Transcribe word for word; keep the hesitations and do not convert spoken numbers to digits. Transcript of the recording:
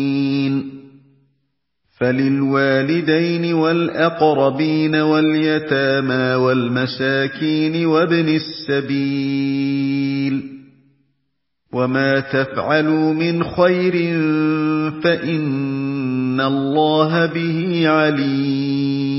فَلِلْوَالِدَيْنِ وَالْأَقْرَبِينَ وَالْيَتَامَىٰ وَالْمَسَاكِينِ وَابْنِ السَّبِيلِ ۗ وَمَا تَفْعَلُوا مِنْ خَيْرٍ فَإِنَّ اللَّهَ بِهِ عَلِيمٌ.